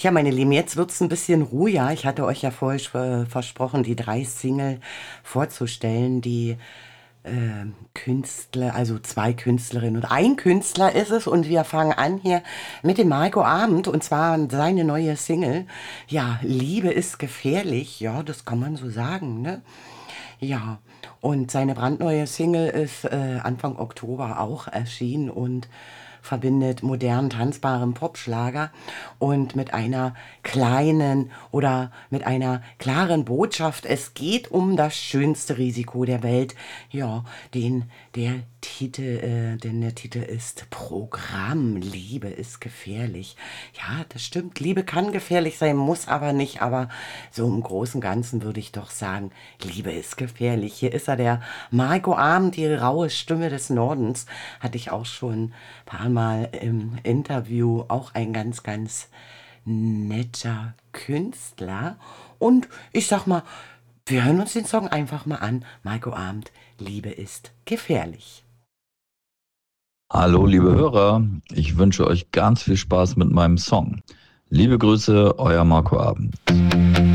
Ja, meine Lieben, jetzt wird's ein bisschen ruhiger. Ich hatte euch ja vorher versprochen, die 3 Single vorzustellen, die Künstler, also 2 Künstlerinnen und ein Künstler ist es. Und wir fangen an hier mit dem Marco Arndt und zwar seine neue Single. Ja, Liebe ist gefährlich. Ja, das kann man so sagen, ne? Ja, und seine brandneue Single ist Anfang Oktober auch erschienen und verbindet modernen, tanzbaren Popschlager und mit einer kleinen oder mit einer klaren Botschaft. Es geht um das schönste Risiko der Welt. Ja, denn der Titel ist Programm. Liebe ist gefährlich. Ja, das stimmt. Liebe kann gefährlich sein, muss aber nicht. Aber so im Großen und Ganzen würde ich doch sagen, Liebe ist gefährlich. Hier ist er, der Marco Arndt, die raue Stimme des Nordens. Hatte ich auch schon ein paar Mal im Interview. Auch ein ganz, ganz netter Künstler. Und ich sag mal, wir hören uns den Song einfach mal an. Marco Arndt, Liebe ist gefährlich. Hallo, liebe Hörer, ich wünsche euch ganz viel Spaß mit meinem Song. Liebe Grüße, euer Marco Abend.